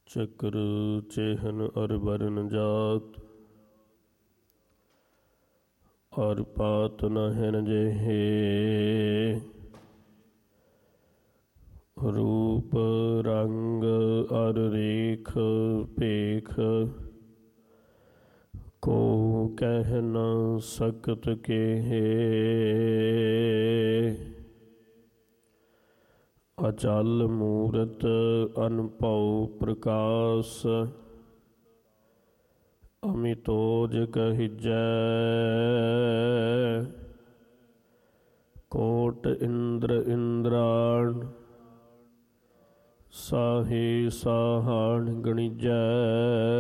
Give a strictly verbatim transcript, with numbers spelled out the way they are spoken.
चक्र चेहन और बरन जात, और पात न हिन जेहे। रूप रंग और रेख पेख, को कह न सकत केहे। अचल मूरत अनपौ प्रकाश, अमितोज कहिजै। कोट इंद्र इंद्राण, साहे साहान गणिजै।